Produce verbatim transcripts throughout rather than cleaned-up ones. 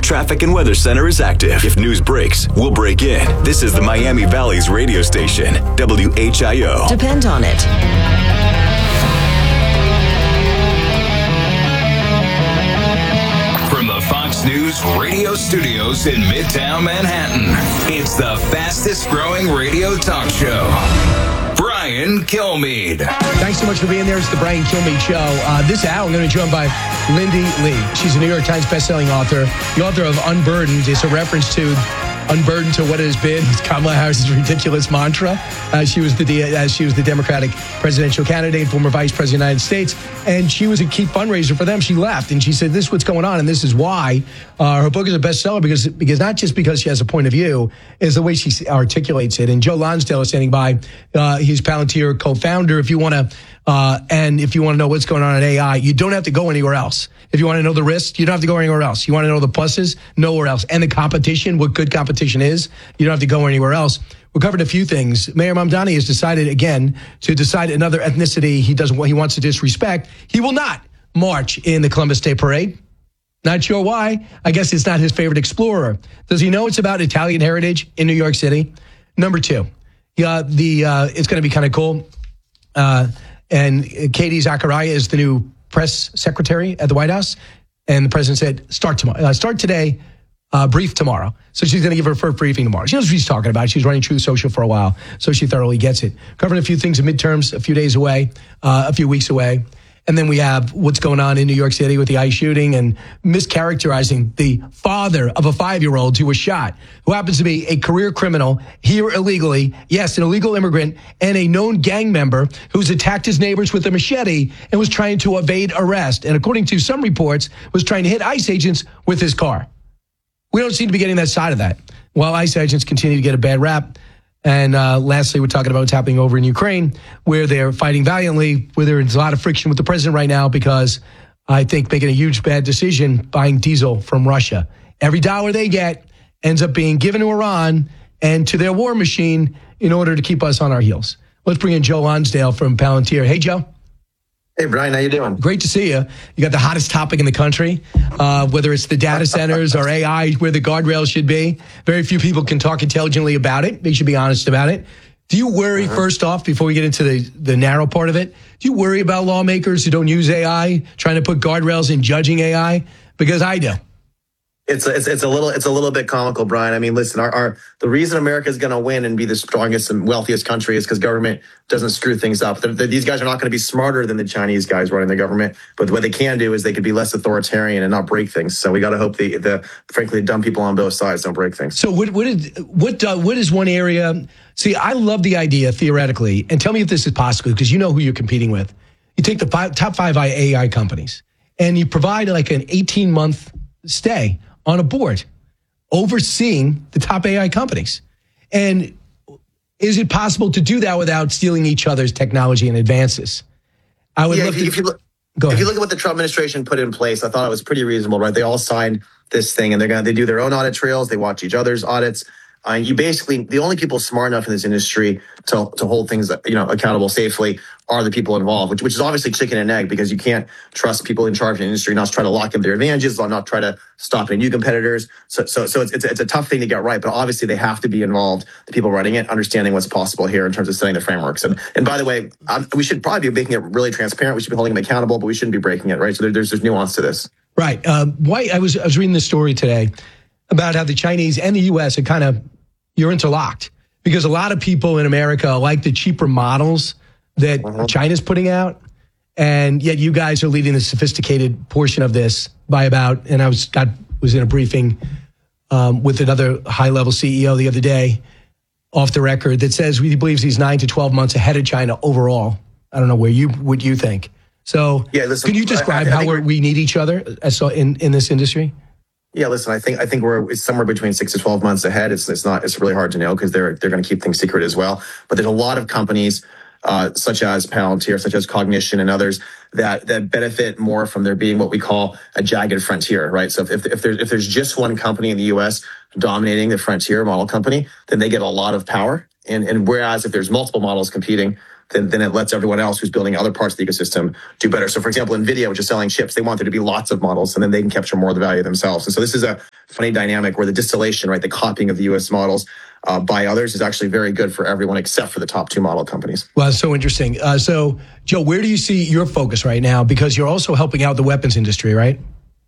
Traffic and Weather Center is active. If news breaks, we'll break in. This is the Miami Valley's radio station, W H I O. Depend on it. From the Fox News radio studios in Midtown Manhattan, it's the fastest growing radio talk show. Brian Kilmeade. Thanks so much for being there. It's the Brian Kilmeade Show. Uh, this hour, I'm going to be joined by Lindy Lee. She's a New York Times bestselling author, the author of Unburdened. It's a reference to unburdened to what it has been. Kamala Harris's ridiculous mantra. Uh, she was the uh, she was the Democratic presidential candidate, former vice president of the United States, and she was a key fundraiser for them. She left, and she said, "This is what's going on, and this is why." Uh, her book is a bestseller because because not just because she has a point of view, is the way she articulates it. And Joe Lonsdale is standing by. Uh, he's Palantir co-founder. If you want to. Uh, and if you want to know what's going on in A I, you don't have to go anywhere else. If you want to know the risks, you don't have to go anywhere else. You want to know the pluses, nowhere else. And the competition, what good competition is, you don't have to go anywhere else. We covered a few things. Mayor Mamdani has decided again to decide another ethnicity he doesn't he wants to disrespect. He will not march in the Columbus Day Parade. Not sure why. I guess it's not his favorite explorer. Does he know it's about Italian heritage in New York City? Number two, yeah, the uh, it's going to be kind of cool. Uh, And Katie Zachariah is the new press secretary at the White House. And the president said, start tomorrow, uh, start today, uh, brief tomorrow. So she's going to give her first briefing tomorrow. She knows what she's talking about. She was running Truth Social for a while, so she thoroughly gets it. Covering a few things in midterms, a few days away, uh, a few weeks away. And then we have what's going on in New York City with the ICE shooting and mischaracterizing the father of a five-year-old who was shot, who happens to be a career criminal here illegally. Yes, an illegal immigrant and a known gang member who's attacked his neighbors with a machete and was trying to evade arrest. And according to some reports, was trying to hit ICE agents with his car. We don't seem to be getting that side of that. While ICE agents continue to get a bad rap. And uh, lastly, we're talking about what's happening over in Ukraine, where they're fighting valiantly, where there's a lot of friction with the president right now because I think making a huge bad decision buying diesel from Russia. Every dollar they get ends up being given to Iran and to their war machine in order to keep us on our heels. Let's bring in Joe Lonsdale from Palantir. Hey, Joe. Hey, Brian, how you doing? Great to see you. You got the hottest topic in the country, uh, whether it's the data centers or A I, where the guardrails should be. Very few people can talk intelligently about it. They should be honest about it. Do you worry, uh-huh. first off, before we get into the, the narrow part of it, do you worry about lawmakers who don't use A I, trying to put guardrails in judging A I? Because I do. It's a, it's, it's a little it's a little bit comical, Brian. I mean, listen, our, our the reason America is going to win and be the strongest and wealthiest country is because government doesn't screw things up. They're, they're, these guys are not going to be smarter than the Chinese guys running the government, but what they can do is they could be less authoritarian and not break things. So we got to hope the the frankly the dumb people on both sides don't break things. So what what is what uh, what is one area? See, I love the idea theoretically, and tell me if this is possible because you know who you're competing with. You take the five, top five A I companies and you provide like an eighteen month stay on a board overseeing the top A I companies. And is it possible to do that without stealing each other's technology and advances? I would yeah, love if, you, to. if, you look, Go if ahead. you look at what the Trump administration put in place, I thought it was pretty reasonable, right? They all signed this thing and they're going to, they do their own audit trails. They watch each other's audits. Uh, you basically, the only people smart enough in this industry to to hold things, you know, accountable safely are the people involved, which which is obviously chicken and egg because you can't trust people in charge of the industry not to try to lock in their advantages or not try to stop any new competitors. So so so it's it's, it's a tough thing to get right, but obviously they have to be involved, the people running it, understanding what's possible here in terms of setting the frameworks. And and by the way, I'm, we should probably be making it really transparent. We should be holding them accountable, but we shouldn't be breaking it, right? So there, there's there's nuance to this. Right. Um, why I was I was reading this story today about how the Chinese and the U S are kind of you're interlocked because a lot of people in America like the cheaper models that uh-huh. China's putting out. And yet you guys are leading the sophisticated portion of this by about, and I was got was in a briefing um, with another high level C E O the other day off the record that says he believes he's nine to twelve months ahead of China overall. I don't know where you, what you think. So yeah, listen, can you describe I, I how we're, we need each other as in, in this industry? Yeah, listen, I think I think we're it's somewhere between six to twelve months ahead. It's it's not it's really hard to know because they're they're going to keep things secret as well. But there's a lot of companies uh, such as Palantir, such as Cognition, and others that that benefit more from there being what we call a jagged frontier, right? So if if there's if there's just one company in the U S dominating the frontier model company, then they get a lot of power. And and whereas if there's multiple models competing, then, then it lets everyone else who's building other parts of the ecosystem do better. So, for example, NVIDIA, which is selling chips, they want there to be lots of models, and then they can capture more of the value themselves. And so this is a funny dynamic where the distillation, right, the copying of the U S models uh, by others is actually very good for everyone except for the top two model companies. Well, it's so interesting. Uh, so, Joe, where do you see your focus right now? Because you're also helping out the weapons industry, right?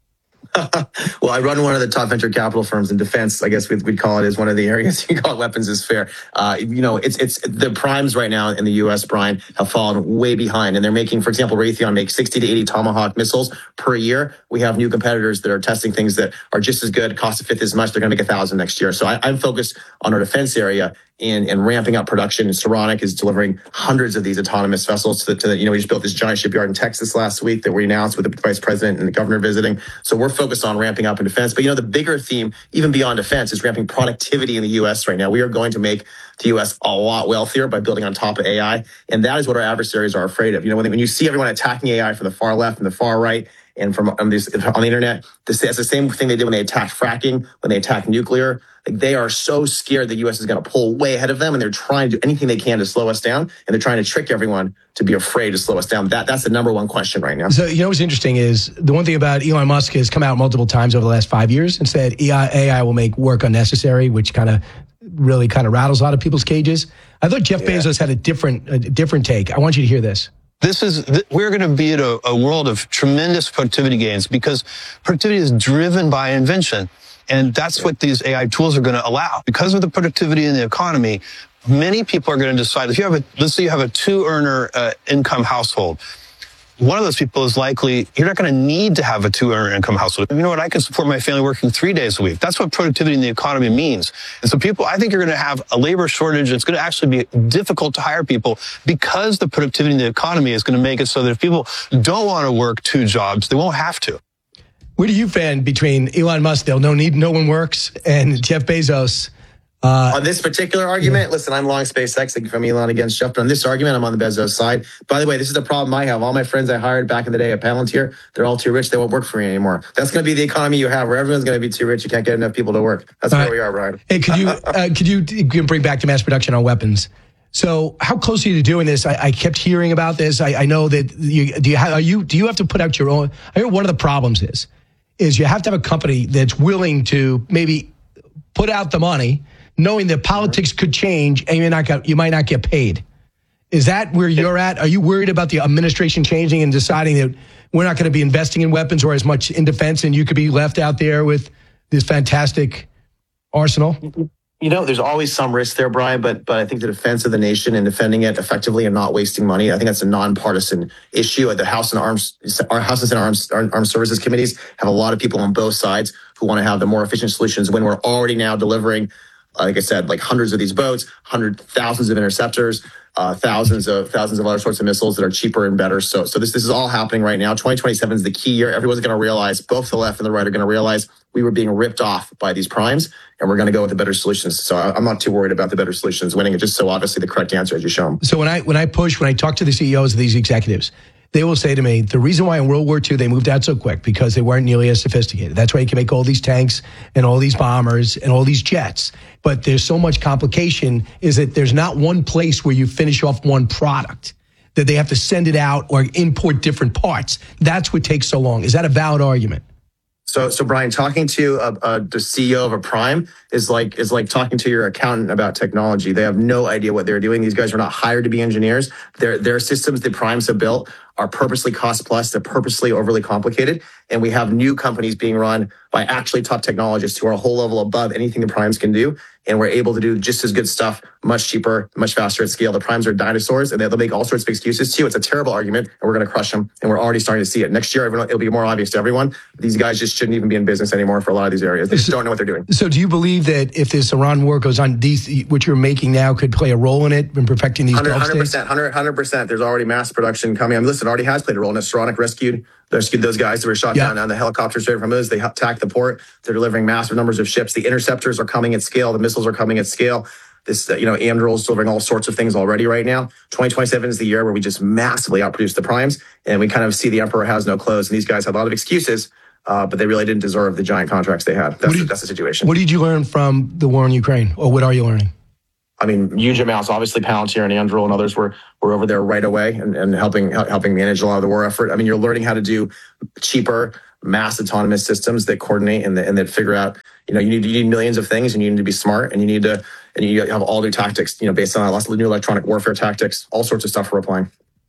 Well, I run one of the top venture capital firms in defense. I guess we'd, we'd call it as one of the areas. You call it weapons is fair. Uh, you know, it's it's the primes right now in the U S, Brian, have fallen way behind, and they're making, for example, Raytheon makes sixty to eighty Tomahawk missiles per year. We have new competitors that are testing things that are just as good, cost a fifth as much. They're going to make a thousand next year. So I, I'm focused on our defense area in, in ramping up production. And Saronic is delivering hundreds of these autonomous vessels to the, to the, you know, we just built this giant shipyard in Texas last week that we announced with the vice president and the governor visiting. So we're focused on ramping up in defense. But, you know, the bigger theme, even beyond defense, is ramping productivity in the U S right now. We are going to make the U S a lot wealthier by building on top of A I. And that is what our adversaries are afraid of. You know, when, when you see everyone attacking A I from the far left and the far right, and from on, this, on the internet, this, it's the same thing they did when they attacked fracking, when they attacked nuclear. Like, they are so scared the U S is going to pull way ahead of them, and they're trying to do anything they can to slow us down, and they're trying to trick everyone to be afraid to slow us down. That That's the number one question right now. So, you know what's interesting is the one thing about Elon Musk has come out multiple times over the last five years and said A I will make work unnecessary, which kind of really kind of rattles a lot of people's cages. I thought Jeff yeah. Bezos had a different a different take. I want you to hear this. This is, we're going to be at a, a world of tremendous productivity gains because productivity is driven by invention. And that's what these A I tools are going to allow. Because of the productivity in the economy, many people are going to decide, if you have a, let's say you have a two earner uh, income household, one of those people is likely, you're not going to need to have a two earner income household. You know what? I can support my family working three days a week. That's what productivity in the economy means. And so people, I think you're going to have a labor shortage. It's going to actually be difficult to hire people because the productivity in the economy is going to make it so that if people don't want to work two jobs, they won't have to. Where do you fan between Elon Musk, they'll no need, no one works, and Jeff Bezos? Uh, on this particular argument, yeah. Listen, I'm long SpaceX from Elon against Jeff, but on this argument, I'm on the Bezos side. By the way, this is the problem I have. All my friends I hired back in the day at Palantir, they're all too rich. They won't work for me anymore. That's going to be the economy you have, where everyone's going to be too rich. You can't get enough people to work. That's all where right. we are, Brian. Hey, could you uh, could you, you can bring back to mass production on weapons? So, how close are you to doing this? I, I kept hearing about this. I, I know that you do. You have, are you do you have to put out your own? I hear one of the problems is is you have to have a company that's willing to maybe put out the money, knowing that politics could change and you not get, you might not get paid. Is that where you're at? Are you worried about the administration changing and deciding that we're not going to be investing in weapons or as much in defense, and you could be left out there with this fantastic arsenal? You know, there's always some risk there, Brian, but but I think the defense of the nation and defending it effectively and not wasting money, I think that's a nonpartisan issue. At the House and Arms, our House and Senate Arms, Armed Services Committees have a lot of people on both sides who want to have the more efficient solutions when we're already now delivering, like I said, like hundreds of these boats, hundred thousands of interceptors, uh, thousands of thousands of other sorts of missiles that are cheaper and better. So, so this this is all happening right now. twenty twenty-seven is the key year. Everyone's going to realize, both the left and the right are going to realize we were being ripped off by these primes, and we're going to go with the better solutions. So I'm not too worried about the better solutions winning. It's just so obviously the correct answer as you show them. So when I when I push, when I talk to the C E Os of these executives, they will say to me, the reason why in World War Two they moved out so quick, because they weren't nearly as sophisticated. That's why you can make all these tanks and all these bombers and all these jets. But there's so much complication is that there's not one place where you finish off one product, that they have to send it out or import different parts. That's what takes so long. Is that a valid argument? So, so Brian, talking to a, a, the C E O of a prime is like is like talking to your accountant about technology. They have no idea what they're doing. These guys are not hired to be engineers. Their their systems the primes have built are purposely cost plus. They're purposely overly complicated. And we have new companies being run by actually top technologists who are a whole level above anything the primes can do. And we're able to do just as good stuff, much cheaper, much faster at scale. The primes are dinosaurs, and they'll make all sorts of excuses too. It's a terrible argument, and we're going to crush them. And we're already starting to see it. Next year, everyone, it'll be more obvious to everyone. These guys just shouldn't even be in business anymore for a lot of these areas. They just don't know what they're doing. So do you believe that if this Iran war goes on, these, what you're making now could play a role in it in perfecting these Gulf states? one hundred percent, one hundred percent. There's already mass production coming. I mean, listen, it already has played a role. Saronic rescued rescued those guys that were shot yeah. down on the helicopters straight from us. They attacked the port. They're delivering massive numbers of ships. The interceptors are coming at scale. The missiles are coming at scale. This, uh, you know, Anduril is delivering all sorts of things already right now. twenty twenty-seven is the year where we just massively outproduce the primes, and we kind of see the emperor has no clothes. And these guys had a lot of excuses, uh, but they really didn't deserve the giant contracts they had. That's, you, that's the situation. What did you learn from the war in Ukraine, or what are you learning? I mean, huge amounts. Obviously, Palantir and Anduril and others were were over there right away and, and helping helping manage a lot of the war effort. I mean, you're learning how to do cheaper, mass autonomous systems that coordinate and, that, and that figure out, you know, you need, you need millions of things, and you need to be smart, and you need to, and you have all new tactics, you know, based on lots of new electronic warfare tactics, all sorts of stuff we're applying.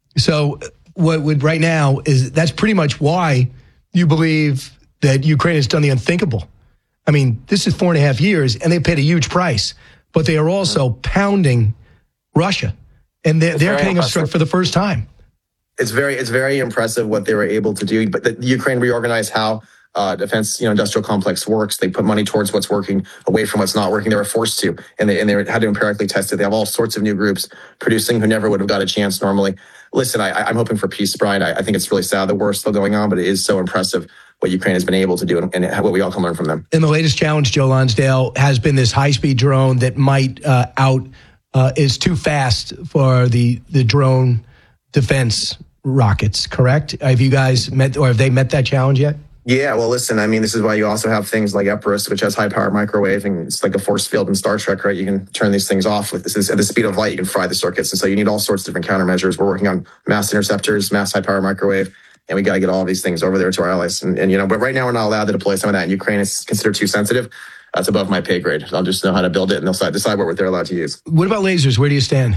So what would right now is that's pretty much why you believe that Ukraine has done the unthinkable. I mean, this is four and a half years, and they paid a huge price, but they are also mm-hmm. pounding Russia, and they're, they're paying a strike for the first time. It's very, it's very impressive what they were able to do. But the, the Ukraine reorganized how uh, defense, you know, industrial complex works. They put money towards what's working, away from what's not working. They were forced to, and they and they had to empirically test it. They have all sorts of new groups producing who never would have got a chance normally. Listen, I, I'm hoping for peace, Brian. I, I think it's really sad the war is still going on, but it is so impressive what Ukraine has been able to do, and, and what we all can learn from them. And the latest challenge, Joe Lonsdale, has been this high-speed drone that might uh, out uh, is too fast for the the drone defense rockets. Correct? Have you guys met, or have they met that challenge yet? Yeah, well, listen, I mean, this is why you also have things like Epirus, which has high-power microwaving. It's like a force field in Star Trek, right? You can turn these things off with this is, at the speed of light. You can fry the circuits, and so you need all sorts of different countermeasures. We're working on mass interceptors, mass high-power microwave, and we got to get all these things over there to our allies. And, and you know, but right now we're not allowed to deploy some of that. In Ukraine, it's considered too sensitive. That's above my pay grade. I'll just know how to build it, and they'll decide what they're allowed to use. What about lasers? Where do you stand?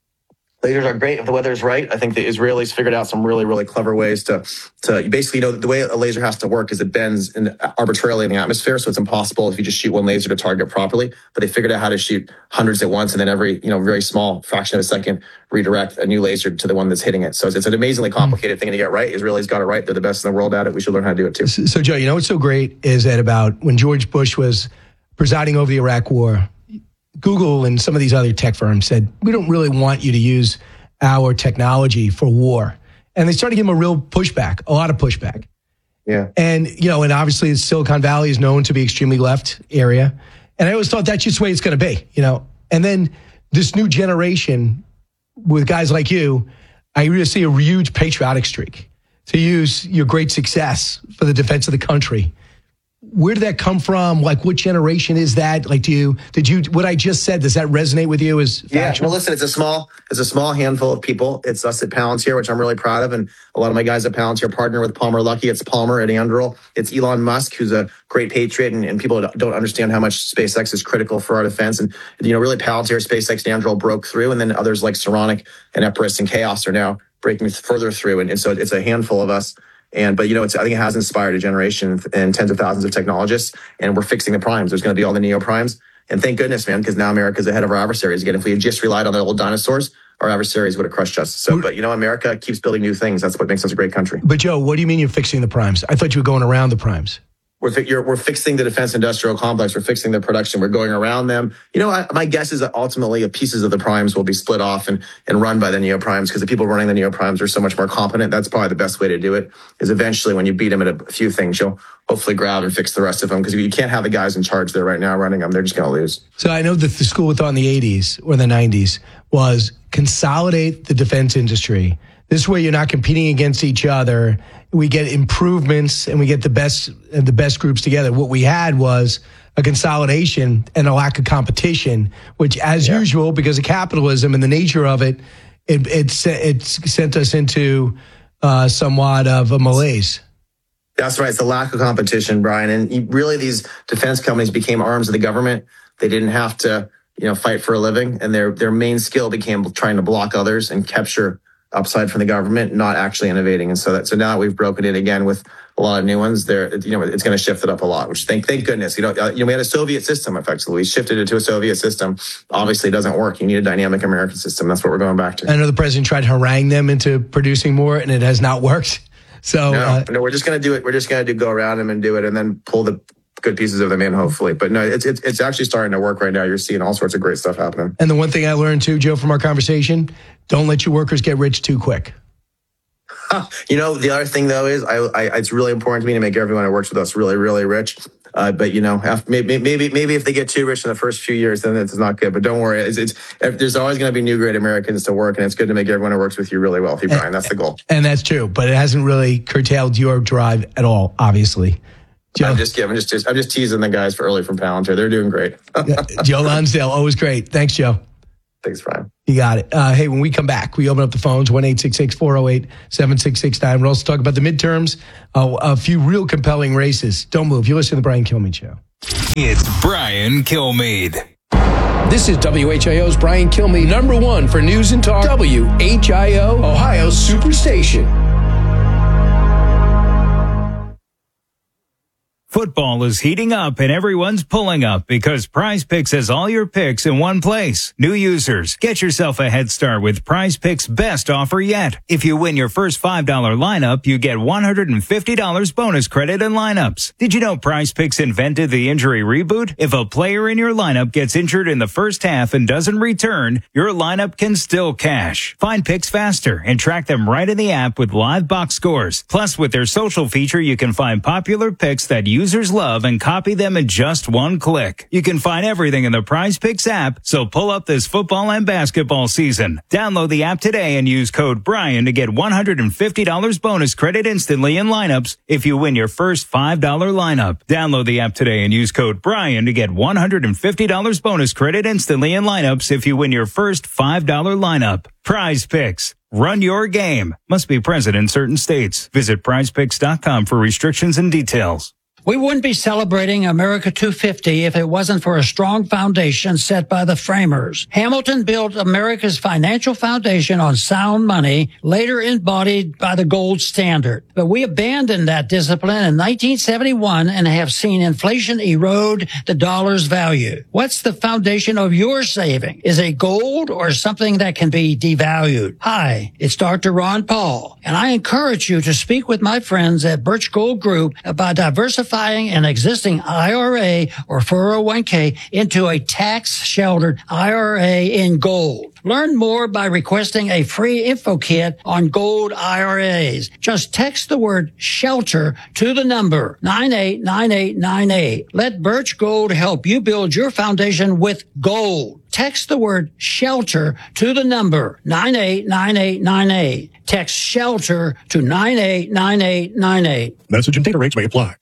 Lasers are great if the weather is right. I think the Israelis figured out some really, really clever ways to, to basically, you know, the way a laser has to work is it bends in, arbitrarily in the atmosphere. So it's impossible if you just shoot one laser to target properly. But they figured out how to shoot hundreds at once, and then every, you know, very small fraction of a second redirect a new laser to the one that's hitting it. So it's, it's an amazingly complicated thing to get right. Israelis got it right. They're the best in the world at it. We should learn how to do it too. So, so Joe, you know what's so great is that about when George Bush was presiding over the Iraq War, Google and some of these other tech firms said, we don't really want you to use our technology for war. And they started to give him a real pushback, a lot of pushback. Yeah. And, you know, and obviously Silicon Valley is known to be extremely left area. And I always thought that's just the way it's going to be, you know. And then this new generation with guys like you, I really see a huge patriotic streak to use your great success for the defense of the country. Where did that come from? Like, what generation is that? Like, do you, did you, what I just said, does that resonate with you as factual? Yeah, well, listen, it's a small, it's a small handful of people. It's us at Palantir, which I'm really proud of. And a lot of my guys at Palantir partner with Palmer Luckey. It's Palmer at Anduril. It's Elon Musk, who's a great patriot. And, and people don't understand how much SpaceX is critical for our defense. And, you know, really Palantir, SpaceX, and Anduril broke through. And then others like Saronic and Epirus and Chaos are now breaking further through. And, and so it's a handful of us. And, but, you know, it's, I think it has inspired a generation and tens of thousands of technologists, and we're fixing the primes. There's going to be all the neo primes. And thank goodness, man, because now America's ahead of our adversaries. Again, if we had just relied on the old dinosaurs, our adversaries would have crushed us. So, but, you know, America keeps building new things. That's what makes us a great country. But, Joe, what do you mean you're fixing the primes? I thought you were going around the primes. We're, fi- you're, we're fixing the defense industrial complex. We're fixing the production. We're going around them. You know, I, my guess is that ultimately pieces of the primes will be split off and, and run by the neo primes, because the people running the neo primes are so much more competent. That's probably the best way to do it, is eventually when you beat them at a few things, you'll hopefully grab and fix the rest of them, because you can't have the guys in charge there right now running them. They're just going to lose. So I know that the school of thought in the eighties or the nineties was consolidate the defense industry. This way you're not competing against each other. We get improvements and we get the best the best groups together. What we had was a consolidation and a lack of competition, which, as yeah. usual, because of capitalism and the nature of it, it it, it sent us into uh, somewhat of a malaise. That's right. It's the lack of competition, Brian. And really, these defense companies became arms of the government. They didn't have to, you know, fight for a living, and their their main skill became trying to block others and capture upside from the government, not actually innovating. And so that, so now we've broken it again with a lot of new ones. There, you know, it's going to shift it up a lot, which thank, thank goodness. You know, uh, you know, we had a Soviet system effectively. We shifted it to a Soviet system. Obviously, it doesn't work. You need a dynamic American system. That's what we're going back to. I know the president tried to harangue them into producing more, and it has not worked. So no, uh, no, we're just going to do it. We're just going to do go around them and do it, and then pull the good pieces of them in, hopefully. But no, it's, it's it's actually starting to work right now. You're seeing all sorts of great stuff happening. And the one thing I learned too, Joe, from our conversation: don't let your workers get rich too quick. You know, the other thing, though, is I, I, it's really important to me to make everyone who works with us really, really rich. Uh, but, you know, after, maybe, maybe maybe if they get too rich in the first few years, then it's not good. But don't worry. It's, it's there's always going to be new great Americans to work. And it's good to make everyone who works with you really wealthy, Brian. That's the goal. And that's true. But it hasn't really curtailed your drive at all, obviously. Joe, I'm just, I'm just, I'm just teasing the guys for early from Palantir. They're doing great. Joe Lonsdale, always great. Thanks, Joe. Thanks, Brian. You got it. Uh, hey, when we come back, we open up the phones, one eight six six, four oh eight, seven six six nine. We'll also talk about the midterms, uh, a few real compelling races. Don't move. You listen to the Brian Kilmeade Show. It's Brian Kilmeade. This is W H I O's Brian Kilmeade, number one for news and talk. W H I O, Ohio's Superstation. Football is heating up and everyone's pulling up because Prize Picks has all your picks in one place. New users, get yourself a head start with Prize Picks' best offer yet. If you win your first five dollar lineup, you get one hundred fifty dollars bonus credit in lineups. Did you know Prize Picks invented the injury reboot? If a player in your lineup gets injured in the first half and doesn't return, your lineup can still cash. Find picks faster and track them right in the app with live box scores. Plus, with their social feature, you can find popular picks that you users love and copy them in just one click. You can find everything in the Prize Picks app, so pull up this football and basketball season. Download the app today and use code Brian to get one hundred fifty dollars bonus credit instantly in lineups if you win your first five dollar lineup. Download the app today and use code Brian to get one hundred fifty dollars bonus credit instantly in lineups if you win your first five dollar lineup. Prize Picks. Run your game. Must be present in certain states. Visit prize picks dot com for restrictions and details. We wouldn't be celebrating America two fifty if it wasn't for a strong foundation set by the framers. Hamilton built America's financial foundation on sound money, later embodied by the gold standard. But we abandoned that discipline in nineteen seventy-one and have seen inflation erode the dollar's value. What's the foundation of your saving? Is it gold or something that can be devalued? Hi, it's Doctor Ron Paul, and I encourage you to speak with my friends at Birch Gold Group about diversifying an existing I R A or four oh one k into a tax-sheltered I R A in gold. Learn more by requesting a free info kit on gold I R As. Just text the word shelter to the number nine eight nine eight nine eight. Let Birch Gold help you build your foundation with gold. Text the word shelter to the number nine eight nine eight nine eight. Text shelter to nine eight nine eight nine eight. Message and data rates may apply.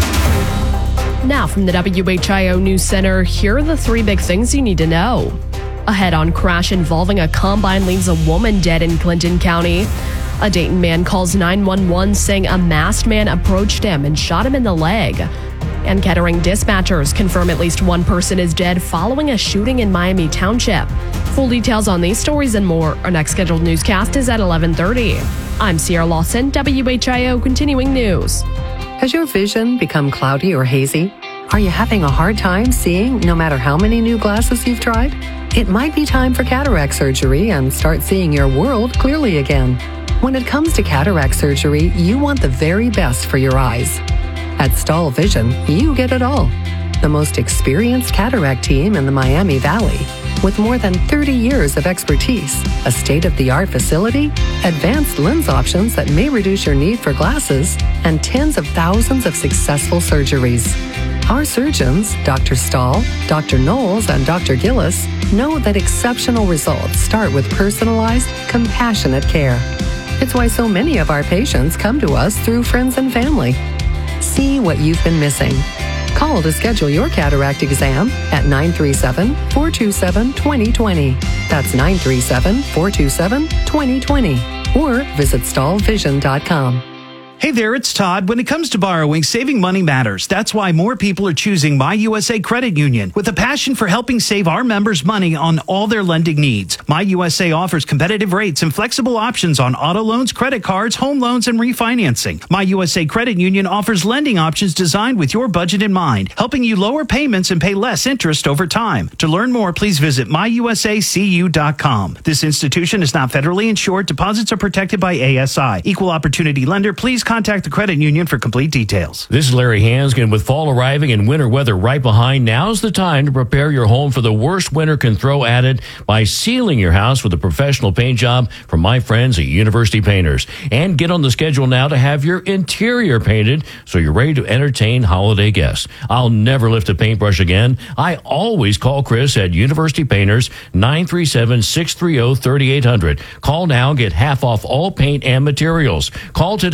Now from the W H I O News Center, here are the three big things you need to know. A head-on crash involving a combine leaves a woman dead in Clinton County. A Dayton man calls nine one one saying a masked man approached him and shot him in the leg. And Kettering dispatchers confirm at least one person is dead following a shooting in Miami Township. Full details on these stories and more. Our next scheduled newscast is at eleven thirty. I'm Sierra Lawson, W H I O Continuing News. Has your vision become cloudy or hazy? Are you having a hard time seeing no matter how many new glasses you've tried? It might be time for cataract surgery and start seeing your world clearly again. When it comes to cataract surgery, you want the very best for your eyes. At Stahl Vision, you get it all. The most experienced cataract team in the Miami Valley, with more than thirty years of expertise, a state-of-the-art facility, advanced lens options that may reduce your need for glasses, and tens of thousands of successful surgeries. Our surgeons, Doctor Stahl, Doctor Knowles, and Doctor Gillis, know that exceptional results start with personalized, compassionate care. It's why so many of our patients come to us through friends and family. See what you've been missing. Call to schedule your cataract exam at nine three seven, four two seven, two zero two zero. That's nine three seven, four two seven, two zero two zero. Or visit stahl vision dot com. Hey there, it's Todd. When it comes to borrowing, saving money matters. That's why more people are choosing My U S A Credit Union with a passion for helping save our members money on all their lending needs. My U S A offers competitive rates and flexible options on auto loans, credit cards, home loans, and refinancing. My U S A Credit Union offers lending options designed with your budget in mind, helping you lower payments and pay less interest over time. To learn more, please visit my u s a c u dot com. This institution is not federally insured. Deposits are protected by A S I. Equal opportunity lender. Please contact the credit union for complete details. This is Larry Hanskin. With fall arriving and winter weather right behind, now's the time to prepare your home for the worst winter can throw at it by sealing your house with a professional paint job from my friends at University Painters. And get on the schedule now to have your interior painted so you're ready to entertain holiday guests. I'll never lift a paintbrush again. I always call Chris at University Painters, nine three seven, six three zero, three eight zero zero. Call now, get half off all paint and materials. Call today, nine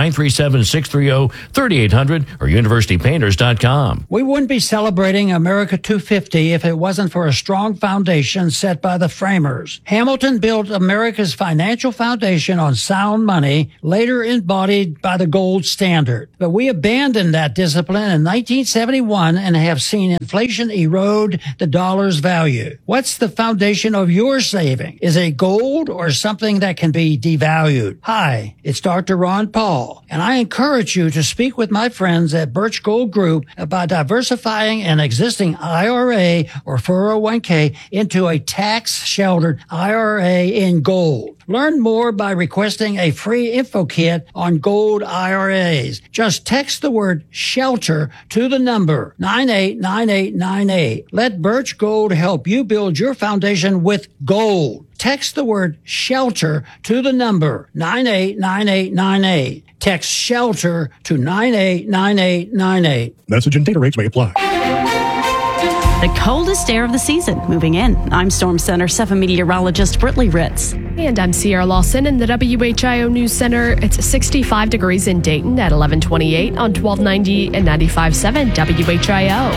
nine three seven, six three zero, three eight hundred or university painters dot com. We wouldn't be celebrating America two fifty if it wasn't for a strong foundation set by the framers. Hamilton built America's financial foundation on sound money, later embodied by the gold standard. But we abandoned that discipline in nineteen seventy-one and have seen inflation erode the dollar's value. What's the foundation of your saving? Is it gold or something that can be devalued? Hi, it's Doctor Ron Paul, and I encourage you to speak with my friends at Birch Gold Group about diversifying an existing I R A or four oh one k into a tax-sheltered I R A in gold. Learn more by requesting a free info kit on gold I R As. Just text the word shelter to the number nine eight nine eight nine eight. Let Birch Gold help you build your foundation with gold. Text the word shelter to the number nine eight nine eight nine eight. Text shelter to nine eight nine eight nine eight. Message and data rates may apply. The coldest air of the season moving in. I'm Storm Center seven meteorologist Britley Ritz. And I'm Sierra Lawson in the W H I O News Center. It's sixty-five degrees in Dayton at eleven twenty-eight on twelve ninety and ninety-five point seven W H I O.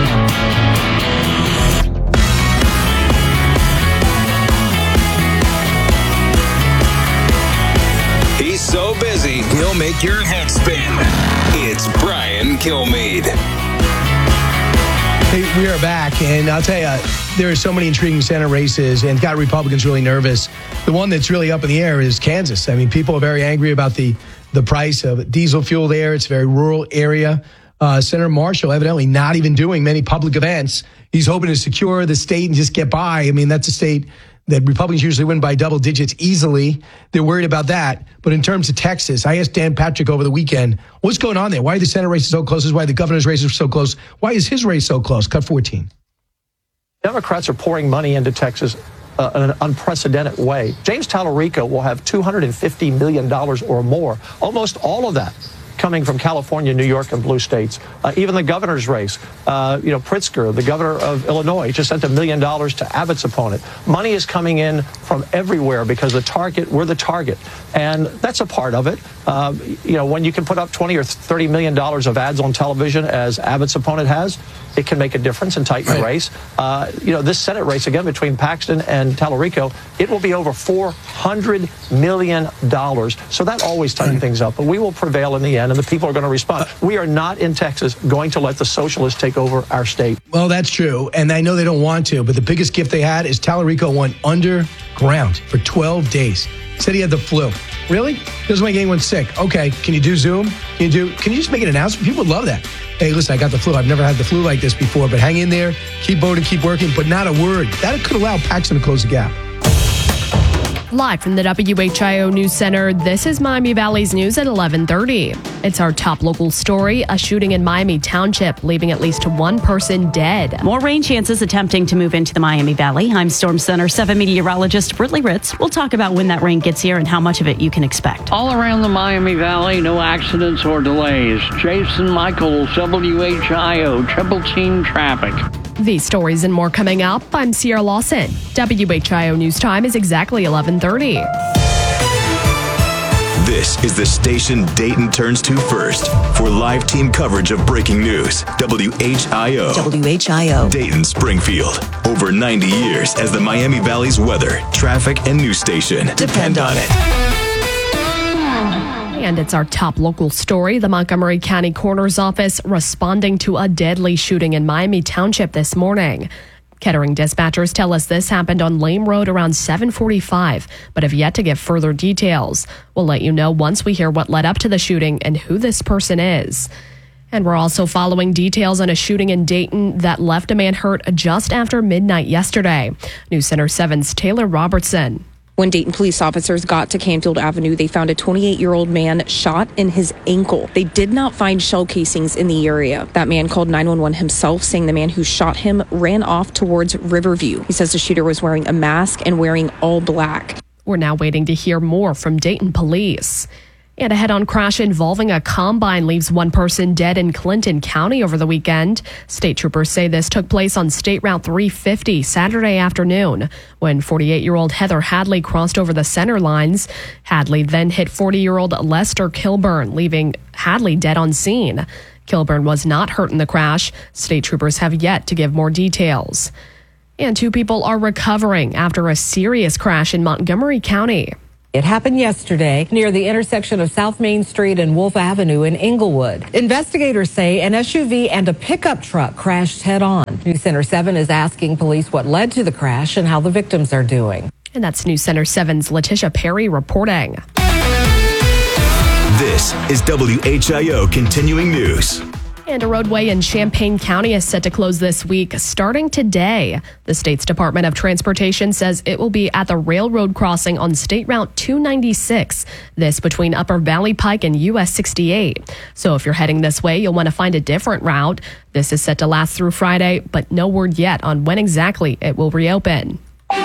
He's so busy, he'll make your head spin. It's Brian Kilmeade. Hey, we are back, and I'll tell you, there are so many intriguing Senate races, and got Republicans really nervous. The one that's really up in the air is Kansas. I mean, people are very angry about the, the price of diesel fuel there. It's a very rural area. Uh, Senator Marshall evidently not even doing many public events. He's hoping to secure the state and just get by. I mean, that's a state that Republicans usually win by double digits easily. They're worried about that. But in terms of Texas, I asked Dan Patrick over the weekend, what's going on there? Why are the Senate races so close? This is why the governor's races are so close. Why is his race so close? Cut fourteen. Democrats are pouring money into Texas uh, in an unprecedented way. James Tallarico will have two hundred fifty million dollars or more, almost all of that coming from California, New York, and blue states. Uh, even the governor's race, uh, you know, Pritzker, the governor of Illinois, just sent a million dollars to Abbott's opponent. Money is coming in from everywhere because the target, we're the target. And that's a part of it. Uh, you know, when you can put up twenty or thirty million dollars of ads on television, as Abbott's opponent has, it can make a difference and tighten the race. Uh, you know, this Senate race, again, between Paxton and Tallarico, it will be over four hundred million dollars. So that always tightens things up. But we will prevail in the end, and the people are going to respond. We are not in Texas going to let the socialists take over our state. Well, that's true, and I know they don't want to, but the biggest gift they had is Tallarico went underground for twelve days. Said he had the flu. Really? Doesn't make anyone sick. Okay, can you do Zoom? Can you do? Can you just make an announcement? People would love that. Hey, listen, I got the flu. I've never had the flu like this before, but hang in there, keep voting, keep working, but not a word. That could allow Paxton to close the gap. Live from the W H I O News Center, this is Miami Valley's news at eleven thirty. It's our top local story, a shooting in Miami Township, leaving at least one person dead. More rain chances attempting to move into the Miami Valley. I'm Storm Center seven meteorologist Britley Ritz. We'll talk about when that rain gets here and how much of it you can expect. All around the Miami Valley, no accidents or delays. Jason Michaels, W H I O, Triple Team Traffic. These stories and more coming up. I'm Sierra Lawson. W H I O News Time is exactly eleven thirty. This is the station Dayton turns to first for live team coverage of breaking news. W H I O. W H I O. Dayton, Springfield. Over ninety years as the Miami Valley's weather, traffic, and news station. Depend on it. And it's our top local story. The Montgomery County Coroner's Office responding to a deadly shooting in Miami Township this morning. Kettering dispatchers tell us this happened on Lane Road around seven forty-five, but have yet to get further details. We'll let you know once we hear what led up to the shooting and who this person is. And we're also following details on a shooting in Dayton that left a man hurt just after midnight yesterday. News Center seven's Taylor Robertson. When Dayton police officers got to Canfield Avenue, they found a twenty-eight-year-old man shot in his ankle. They did not find shell casings in the area. That man called nine one one himself, saying the man who shot him ran off towards Riverview. He says the shooter was wearing a mask and wearing all black. We're now waiting to hear more from Dayton police. And a head-on crash involving a combine leaves one person dead in Clinton County over the weekend. State troopers say this took place on State Route three fifty Saturday afternoon when forty-eight-year-old Heather Hadley crossed over the center lines. Hadley then hit forty-year-old Lester Kilburn, leaving Hadley dead on scene. Kilburn was not hurt in the crash. State troopers have yet to give more details. And two people are recovering after a serious crash in Montgomery County. It happened yesterday near the intersection of South Main Street and Wolf Avenue in Inglewood. Investigators say an S U V and a pickup truck crashed head-on. News Center seven is asking police what led to the crash and how the victims are doing. And that's News Center seven's Letitia Perry reporting. This is W H I O Continuing News. And a roadway in Champaign County is set to close this week, starting today. The state's Department of Transportation says it will be at the railroad crossing on State Route two ninety-six, this between Upper Valley Pike and U S sixty-eight. So if you're heading this way, you'll want to find a different route. This is set to last through Friday, but no word yet on when exactly it will reopen.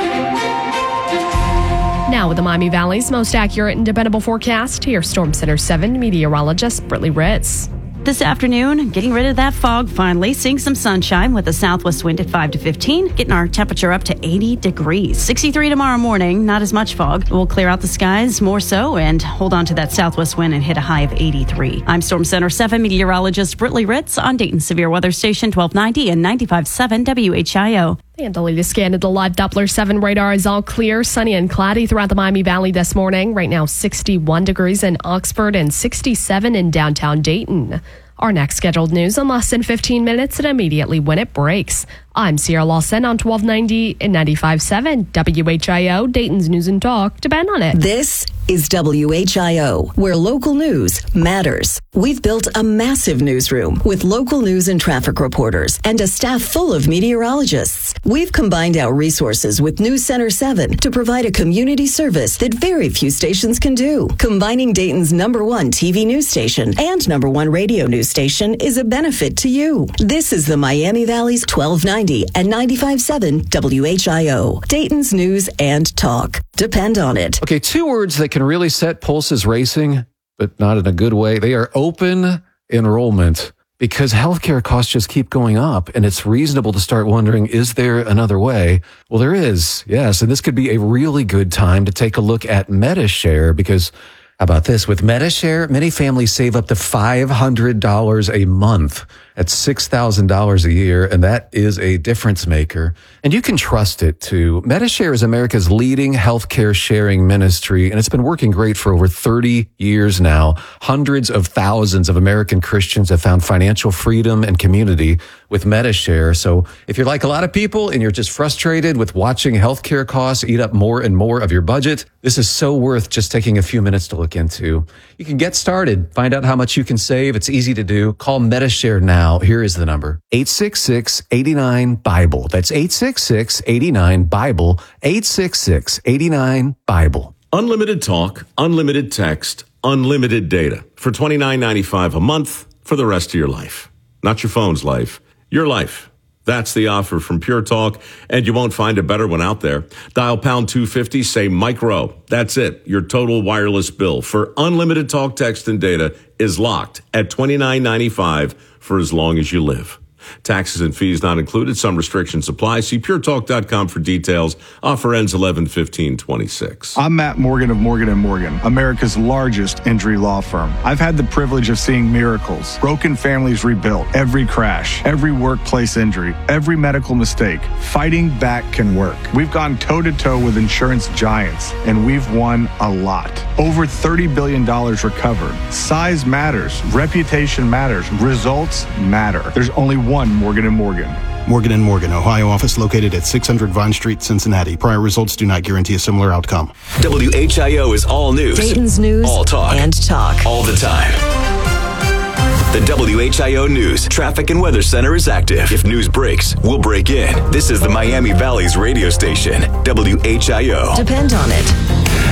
Now with the Miami Valley's most accurate and dependable forecast, here's Storm Center seven meteorologist Brittany Ritz. This afternoon, getting rid of that fog finally, seeing some sunshine with a southwest wind at five to fifteen, getting our temperature up to eighty degrees. sixty-three tomorrow morning, not as much fog. We'll clear out the skies more so and hold on to that southwest wind and hit a high of eighty-three. I'm Storm Center seven meteorologist Brittany Ritz on Dayton Severe Weather Station twelve ninety and ninety-five point seven W H I O. And the latest scan of the live Doppler seven radar is all clear, sunny and cloudy throughout the Miami Valley this morning. Right now, sixty-one degrees in Oxford and sixty-seven in downtown Dayton. Our next scheduled news in less than fifteen minutes and immediately when it breaks. I'm Sierra Lawson on twelve ninety and ninety-five point seven W H I O, Dayton's News and Talk. Depend on it. This is W H I O, where local news matters. We've built a massive newsroom with local news and traffic reporters and a staff full of meteorologists. We've combined our resources with News Center seven to provide a community service that very few stations can do. Combining Dayton's number one T V news station and number one radio news station is a benefit to you. This is the Miami Valley's twelve ninety and ninety-five point seven W H I O, Dayton's News and Talk. Depend on it. Okay, two words that can really set pulses racing, but not in a good way. They are open enrollment, because healthcare costs just keep going up, and it's reasonable to start wondering, is there another way? Well, there is, yes, and this could be a really good time to take a look at Medi-Share, because how about this? With Medi-Share, many families save up to five hundred dollars a month. That's six thousand dollars a year, and that is a difference maker. And you can trust it, too. Medi-Share is America's leading healthcare sharing ministry, and it's been working great for over thirty years now. Hundreds of thousands of American Christians have found financial freedom and community with Medi-Share. So if you're like a lot of people and you're just frustrated with watching healthcare costs eat up more and more of your budget, this is so worth just taking a few minutes to look into. You can get started, find out how much you can save. It's easy to do. Call Medi-Share now. Here is the number, eight six six, eight nine, Bible. That's eight six six, eight nine, Bible, eight six six, eight nine, Bible. Unlimited talk, unlimited text, unlimited data for twenty-nine ninety-five a month for the rest of your life. Not your phone's life, your life. That's the offer from Pure Talk, and you won't find a better one out there. Dial pound two fifty, say micro. That's it. Your total wireless bill for unlimited talk, text, and data is locked at twenty-nine ninety-five for as long as you live. Taxes and fees not included. Some restrictions apply. See pure talk dot com for details. Offer ends eleven fifteen twenty-six. I'm Matt Morgan of Morgan and Morgan, America's largest injury law firm. I've had the privilege of seeing miracles, broken families rebuilt, every crash, every workplace injury, every medical mistake. Fighting back can work. We've gone toe-to-toe with insurance giants, and we've won a lot. Over thirty billion dollars recovered. Size matters. Reputation matters. Results matter. There's only one Morgan and Morgan. Morgan and Morgan, Ohio office located at six hundred Vine Street, Cincinnati. Prior results do not guarantee a similar outcome. W H I O is all news. Dayton's News all talk. and Talk. All the time. The W H I O News Traffic and Weather Center is active. If news breaks, we'll break in. This is the Miami Valley's radio station, W H I O. Depend on it.